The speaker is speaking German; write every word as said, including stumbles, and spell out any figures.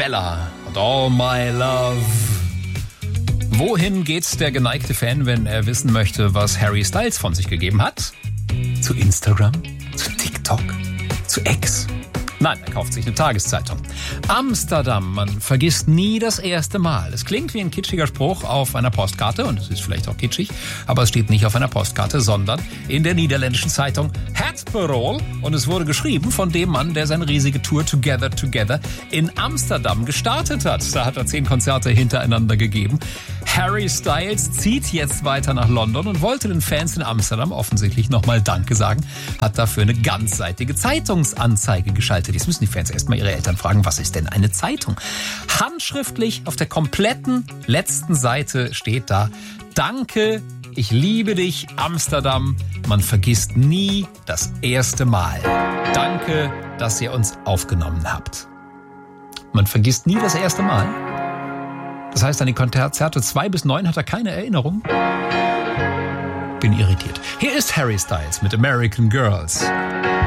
Vella und All My Love. Wohin geht der geneigte Fan, wenn er wissen möchte, was Harry Styles von sich gegeben hat? Zu Instagram? Zu TikTok? Zu X? Nein, er kauft sich eine Tageszeitung. Amsterdam, man vergisst nie das erste Mal. Es klingt wie ein kitschiger Spruch auf einer Postkarte und es ist vielleicht auch kitschig, aber es steht nicht auf einer Postkarte, sondern in der niederländischen Zeitung Het Parool und es wurde geschrieben von dem Mann, der seine riesige Tour Together Together in Amsterdam gestartet hat. Da hat er zehn Konzerte hintereinander gegeben. Harry Styles zieht jetzt weiter nach London und wollte den Fans in Amsterdam offensichtlich nochmal Danke sagen, hat dafür eine ganzseitige Zeitungsanzeige geschaltet. Jetzt müssen die Fans erstmal ihre Eltern fragen, was ist denn eine Zeitung? Handschriftlich auf der kompletten letzten Seite steht da: Danke, ich liebe dich, Amsterdam. Man vergisst nie das erste Mal. Danke, dass ihr uns aufgenommen habt. Man vergisst nie das erste Mal? Das heißt, an die Konzerte zwei bis neun hat er keine Erinnerung? Bin irritiert. Hier ist Harry Styles mit American Girls.